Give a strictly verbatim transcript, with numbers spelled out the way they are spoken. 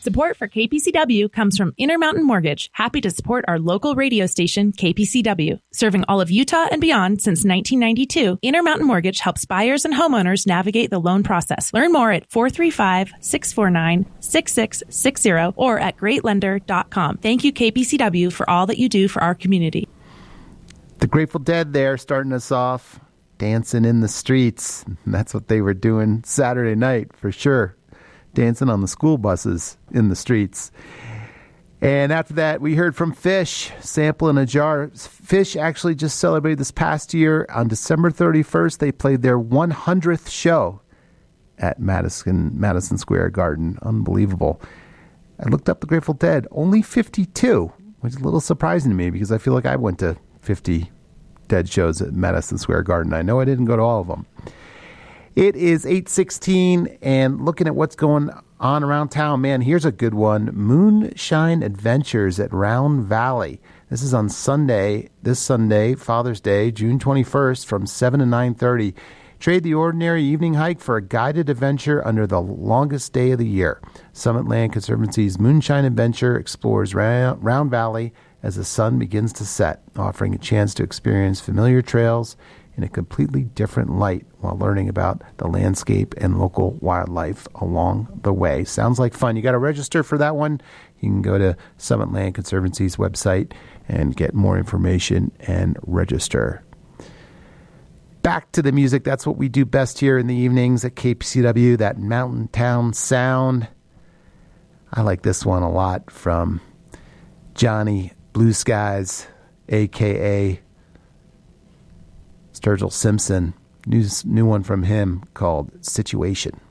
Support for K P C W comes from Intermountain Mortgage, happy to support our local radio station, K P C W. Serving all of Utah and beyond since nineteen ninety-two, Intermountain Mortgage helps buyers and homeowners navigate the loan process. Learn more at four three five, six four nine, six six six zero or at great lender dot com. Thank you, K P C W, for all that you do for our community. The Grateful Dead there starting us off, dancing in the streets. That's what they were doing Saturday night for sure. Dancing on the school buses in the streets. And after that, we heard from Fish, Sample in a Jar. Fish actually just celebrated this past year. On December thirty-first, they played their one hundredth show at Madison, Madison Square Garden. Unbelievable. I looked up the Grateful Dead. Only fifty-two, which is a little surprising to me because I feel like I went to fifty Dead shows at Madison Square Garden. I know I didn't go to all of them. It is eight sixteen, and looking at what's going on around town, man, here's a good one. Moonshine Adventures at Round Valley. This is on Sunday, this Sunday, Father's Day, June twenty-first, from seven to nine thirty. Trade the ordinary evening hike for a guided adventure under the longest day of the year. Summit Land Conservancy's Moonshine Adventure explores Round, Round Valley as the sun begins to set, offering a chance to experience familiar trails in a completely different light while learning about the landscape and local wildlife along the way. Sounds like fun. You got to register for that one. You can go to Summit Land Conservancy's website and get more information and register. Back to the music. That's what we do best here in the evenings at K P C W, that mountain town sound. I like this one a lot from Johnny Blue Skies, a k a. Sturgill Simpson. New, new one from him called Situation.